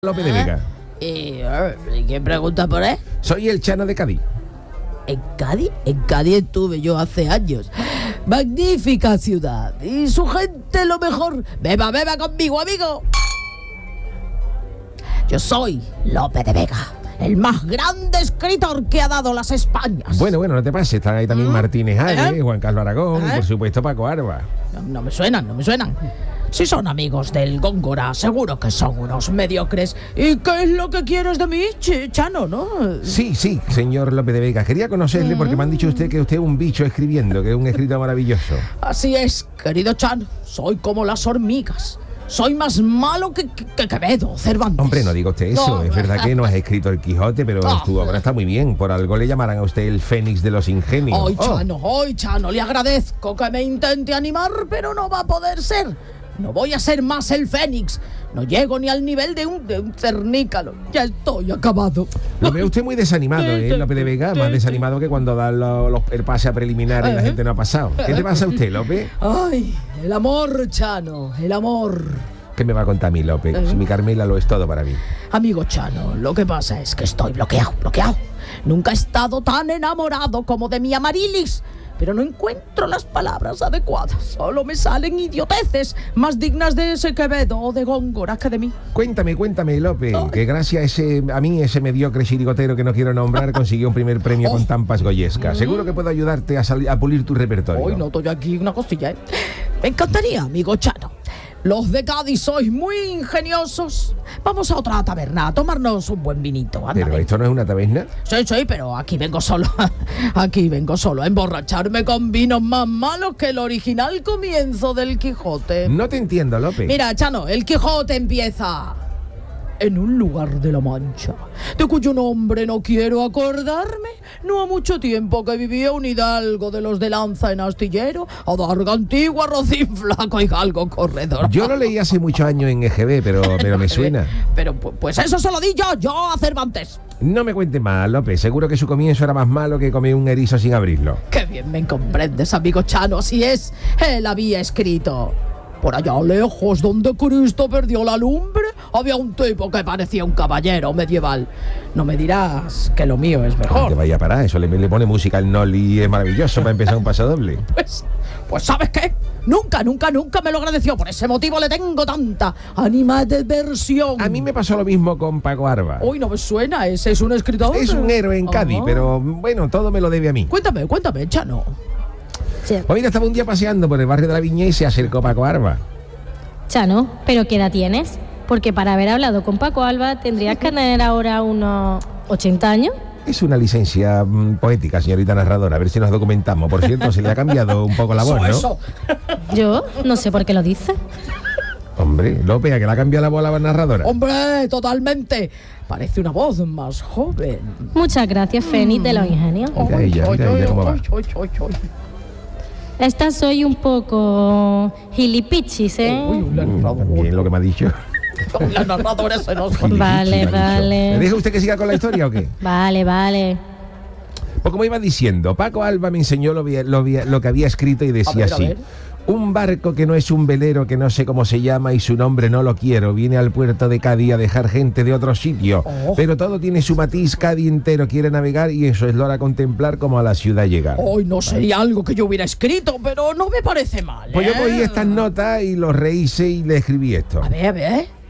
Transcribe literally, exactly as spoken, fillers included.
López de Vega. ¿Y quién pregunta por él? Soy el Chano de Cádiz. ¿En Cádiz? En Cádiz estuve yo hace años. Magnífica ciudad. Y su gente lo mejor. Beba, beba conmigo, amigo. Yo soy López de Vega, el más grande escritor que ha dado las Españas. Bueno, bueno, no te pases. Están ahí también ¿Mm? Martínez Ares, ¿Eh? Juan Carlos Aragón ¿Eh? y por supuesto Paco Arba. No, no me suenan, no me suenan. Si son amigos del Góngora, seguro que son unos mediocres. ¿Y qué es lo que quieres de mí, Ch- Chano, no? Sí, sí, señor López de Vega. Quería conocerle porque me han dicho usted que usted es un bicho escribiendo, que es un escritor maravilloso. Así es, querido Chano. Soy como las hormigas. Soy más malo que, que, que Quevedo, Cervantes. Hombre, no diga usted eso. No. Es verdad que no has escrito el Quijote, pero No. tu obra está muy bien. Por algo le llamarán a usted el Fénix de los Ingenios. Hoy, Oh. Chano, hoy, Chano, le agradezco que me intente animar, pero no va a poder ser. No voy a ser más el Fénix. No llego ni al nivel de un, de un cernícalo. Ya estoy acabado. Lo veo usted muy desanimado, ¿eh, López de Vega? Más desanimado que cuando da lo- lo- el pase a preliminar y la ¿Eh? gente no ha pasado. ¿Qué te pasa a usted, López? Ay, el amor, Chano, el amor. ¿Qué me va a contar a mí, López? ¿Eh? Si mi Carmela lo es todo para mí. Amigo Chano, lo que pasa es que estoy bloqueado, bloqueado. Nunca he estado tan enamorado como de mi Amarilis, pero no encuentro las palabras adecuadas. Solo me salen idioteces más dignas de ese Quevedo o de Góngora que de mí. Cuéntame, cuéntame, López, Ay. que gracias a, ese, a mí, ese mediocre chirigotero que no quiero nombrar, consiguió un primer premio Oh. con Tampas Goyesca. Seguro que puedo ayudarte a, sali- a pulir tu repertorio. Hoy noto yo aquí una cosilla, ¿eh? Me encantaría, amigo Chano. Los de Cádiz sois muy ingeniosos. Vamos a otra taberna a tomarnos un buen vinito. Ándale. Pero esto no es una taberna. Sí, sí, pero aquí vengo solo. Aquí vengo solo a emborracharme con vinos más malos que el original comienzo del Quijote. No te entiendo, López. Mira, Chano, el Quijote empieza en un lugar de la Mancha, de cuyo nombre no quiero acordarme. No ha mucho tiempo que vivía un hidalgo de los de lanza en astillero, adarga antigua, rocín flaco y galgo corredor. Yo lo leí hace muchos años en E G B, pero, pero me suena. Pero pu- pues eso se lo di yo, yo a Cervantes. No me cuentes más, López. Seguro que su comienzo era más malo que comer un erizo sin abrirlo. Qué bien me comprendes, amigo Chano, así es. Él había escrito: por allá lejos, donde Cristo perdió la lumbre, había un tipo que parecía un caballero medieval. No me dirás que lo mío es Que mejor. vaya para eso, le, le pone música al Noli y es maravilloso para empezar un paso doble. Pues, pues ¿sabes qué? Nunca, nunca, nunca me lo agradeció. Por ese motivo le tengo tanta animadversión. A mí me pasó lo mismo con Paco Arba. Uy, no me suena, ese es un escritor. Es un héroe en Cádiz, Ah. pero bueno, todo me lo debe a mí. Cuéntame, cuéntame, Chano. Sí. Pues mira, estaba un día paseando por el barrio de la Viña y se acercó Paco Arba. Chano, ¿pero qué edad tienes? Porque para haber hablado con Paco Alba tendrías que tener ahora unos ochenta años. Es una licencia mm, poética, señorita narradora. A ver si nos documentamos. Por cierto, se le ha cambiado un poco la voz, ¿no? Eso, Yo no sé por qué lo dices. Hombre, López, ¿a que le ha cambiado la voz a la narradora? Hombre, totalmente. Parece una voz más joven. Muchas gracias, Fénix de los Ingenios. Mira ella, mira ella cómo va. Ay, ay, ay, ay. Esta soy un poco gilipichis, ¿eh? Uy, la Mm, narradora. También lo que me ha dicho. La narradora se nos va. Vale, Me ha dicho. vale. ¿Me deja usted que siga con la historia o qué? Vale, vale. Pues como iba diciendo, Paco Alba me enseñó lo, vi- lo, vi- lo que había escrito y decía A ver, a así. ver. Un barco que no es un velero, que no sé cómo se llama y su nombre no lo quiero, viene al puerto de Cádiz a dejar gente de otro sitio. Oh. Pero todo tiene su matiz, Cádiz entero quiere navegar y eso es lo hará contemplar como a la ciudad llegar. Hoy no sería algo que yo hubiera escrito, pero no me parece mal. Pues yo ¿eh? cogí estas notas y los rehice y le escribí esto. A ver, a ver.